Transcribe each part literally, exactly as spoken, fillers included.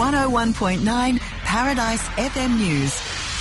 one oh one point nine Paradise F M News.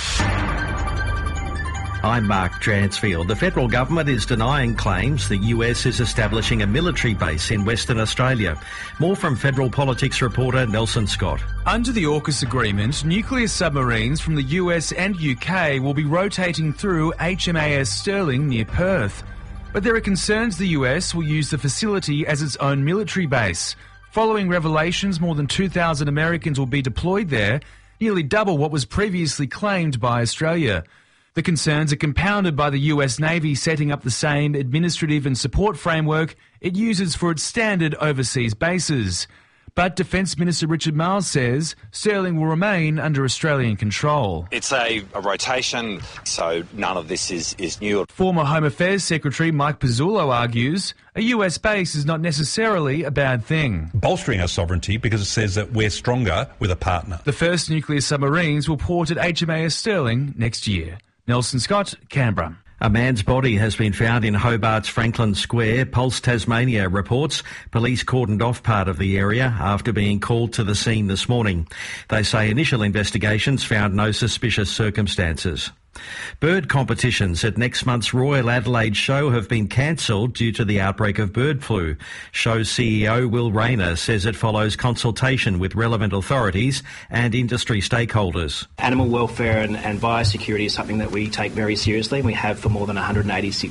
I'm Mark Dransfield. The federal government is denying claims the U S is establishing a military base in Western Australia. More from Federal Politics reporter Nelson Scott. Under the AUKUS agreement, nuclear submarines from the U S and U K will be rotating through H M A S Stirling near Perth. But there are concerns the U S will use the facility as its own military base. Following revelations, more than two thousand Americans will be deployed there, nearly double what was previously claimed by Australia. The concerns are compounded by the U S Navy setting up the same administrative and support framework it uses for its standard overseas bases. But Defence Minister Richard Marles says Stirling will remain under Australian control. It's a, a rotation, so none of this is, is new. Former Home Affairs Secretary Mike Pizzullo argues a U S base is not necessarily a bad thing. Bolstering our sovereignty because it says that we're stronger with a partner. The first nuclear submarines will port at H M A S Stirling next year. Nelson Scott, Canberra. A man's body has been found in Hobart's Franklin Square. Pulse Tasmania reports police cordoned off part of the area after being called to the scene this morning. They say initial investigations found no suspicious circumstances. Bird competitions at next month's Royal Adelaide Show have been cancelled due to the outbreak of bird flu. Show C E O Will Rayner says it follows consultation with relevant authorities and industry stakeholders. Animal welfare and, and biosecurity is something that we take very seriously, and we have for more than one hundred eighty-six